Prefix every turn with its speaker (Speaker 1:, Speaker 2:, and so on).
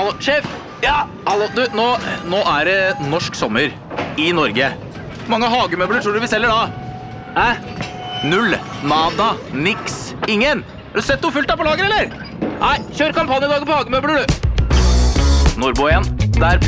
Speaker 1: Hallo, sjef! Ja, hallo, du, nå det norsk sommer i Norge. Mange hagemøbler tror du vi selger da? Hæ? Null, nada, niks, ingen. Har du sett noe fullt da på lager, eller? Nei, kjør kampanjedager på hagemøbler, du. Nordbo igjen, der